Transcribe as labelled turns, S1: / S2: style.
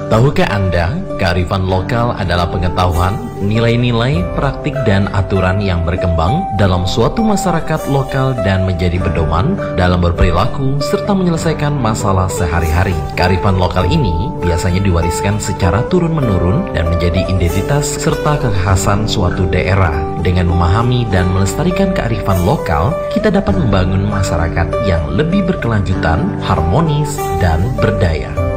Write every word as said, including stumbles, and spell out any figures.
S1: Tahukah Anda, kearifan lokal adalah pengetahuan, nilai-nilai, praktik, dan aturan yang berkembang dalam suatu masyarakat lokal dan menjadi pedoman dalam berperilaku serta menyelesaikan masalah sehari-hari. Kearifan lokal ini biasanya diwariskan secara turun-menurun dan menjadi identitas serta kekhasan suatu daerah. Dengan memahami dan melestarikan kearifan lokal, kita dapat membangun masyarakat yang lebih berkelanjutan, harmonis, dan berdaya.